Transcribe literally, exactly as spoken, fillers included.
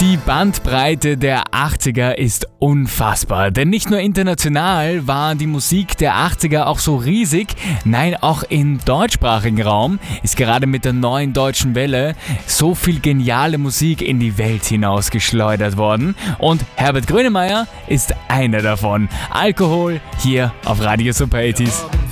Die Bandbreite der achtziger ist unfassbar, denn nicht nur international war die Musik der achtziger auch so riesig, nein, auch im deutschsprachigen Raum ist gerade mit der neuen deutschen Welle so viel geniale Musik in die Welt hinaus geschleudert worden und Herbert Grönemeyer ist einer davon. Alkohol hier auf Radio Super achtzig.